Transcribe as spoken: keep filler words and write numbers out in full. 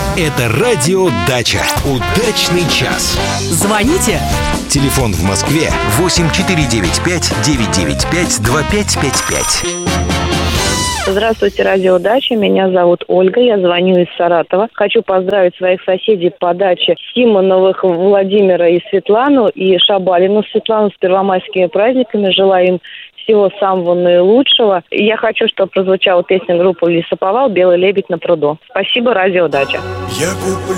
Это радио «Дача». Удачный час. Звоните. Телефон в Москве восемь четыре девять пять девять девять пять два пять пять пять. Здравствуйте, радио «Дача». Меня зовут Ольга, я звоню из Саратова. Хочу поздравить своих соседей по даче Симоновых Владимира и Светлану, и Шабалину Светлану с первомайскими праздниками. Желаю им всего самого наилучшего. И я хочу, чтобы прозвучала песня группы «Лесоповал» «Белый лебедь на пруду». Спасибо, радио «Дача». Я куплю